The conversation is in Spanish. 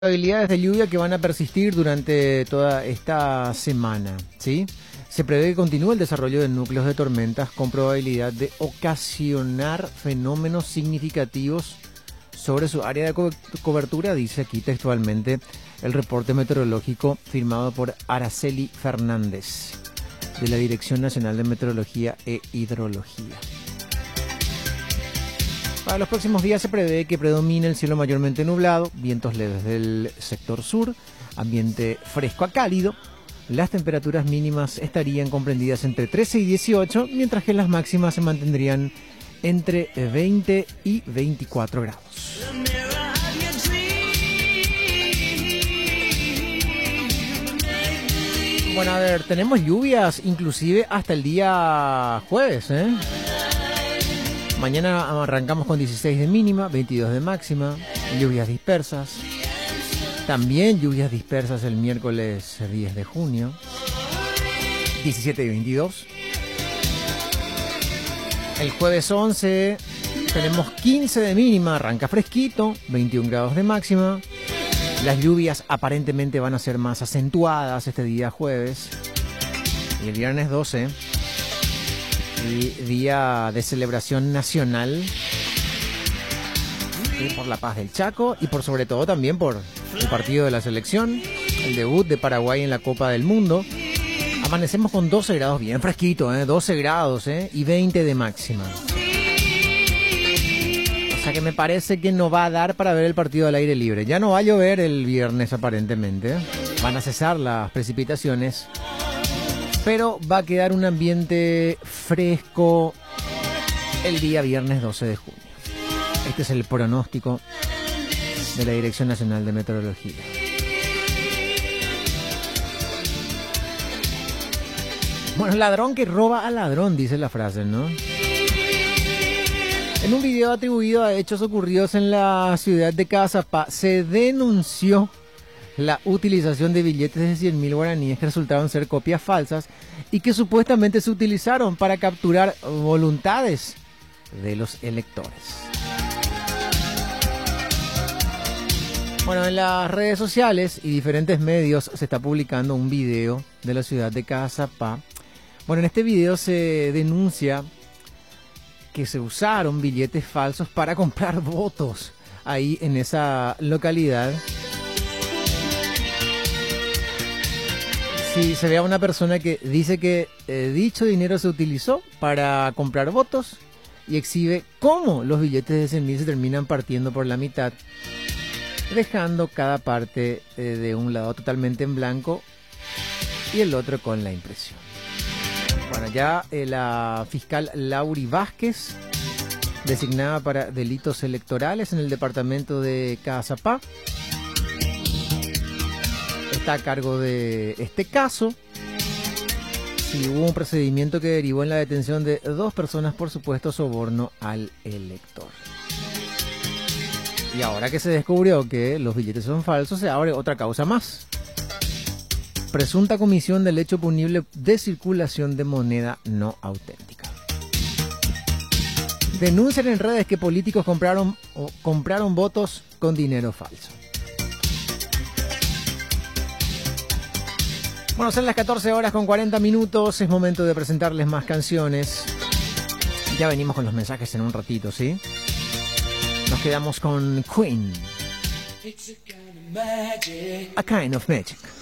Probabilidades de lluvia que van a persistir durante toda esta semana, ¿sí? Se prevé que continúe el desarrollo de núcleos de tormentas con probabilidad de ocasionar fenómenos significativos sobre su área de cobertura, dice aquí textualmente el reporte meteorológico firmado por Araceli Fernández, de la Dirección Nacional de Meteorología e Hidrología. Para los próximos días se prevé que predomine el cielo mayormente nublado, vientos leves del sector sur, ambiente fresco a cálido. Las temperaturas mínimas estarían comprendidas entre 13 y 18, mientras que las máximas se mantendrían entre 20 y 24 grados. Bueno, a ver, tenemos lluvias inclusive hasta el día jueves, ¿eh? Mañana arrancamos con 16 de mínima, 22 de máxima, lluvias dispersas. También lluvias dispersas el miércoles 10 de junio, 17 y 22. El jueves 11 tenemos 15 de mínima, arranca fresquito, 21 grados de máxima. Las lluvias aparentemente van a ser más acentuadas este día jueves. Y el viernes 12... y día de celebración nacional por la paz del Chaco y por sobre todo también por el partido de la selección, el debut de Paraguay en la Copa del Mundo. Amanecemos con 12 grados, bien fresquito, 12 grados y 20 de máxima. O sea que me parece que no va a dar para ver el partido al aire libre. Ya no va a llover el viernes aparentemente, van a cesar las precipitaciones, pero va a quedar un ambiente fresco el día viernes 12 de junio. Este es el pronóstico de la Dirección Nacional de Meteorología. Bueno, ladrón que roba a ladrón, dice la frase, ¿no? En un video atribuido a hechos ocurridos en la ciudad de Caazapá, se denunció la utilización de billetes de 100.000 guaraníes que resultaron ser copias falsas y que supuestamente se utilizaron para capturar voluntades de los electores. Bueno, en las redes sociales y diferentes medios se está publicando un video de la ciudad de Caazapá. Bueno, en este video se denuncia que se usaron billetes falsos para comprar votos ahí en esa localidad. Sí, se ve a una persona que dice que dicho dinero se utilizó para comprar votos y exhibe cómo los billetes de 100.000 se terminan partiendo por la mitad, dejando cada parte de un lado totalmente en blanco y el otro con la impresión. Bueno, ya la fiscal Lauri Vázquez, designada para delitos electorales en el departamento de Caazapá, está a cargo de este caso. Y hubo un procedimiento que derivó en la detención de 2 personas por supuesto soborno al elector. Y ahora que se descubrió que los billetes son falsos, se abre otra causa más. Presunta comisión del hecho punible de circulación de moneda no auténtica. Denuncian en redes que políticos compraron votos con dinero falso. Bueno, son las 14 horas con 40 minutos, es momento de presentarles más canciones. Ya venimos con los mensajes en un ratito, ¿sí? Nos quedamos con Queen. A Kind of Magic.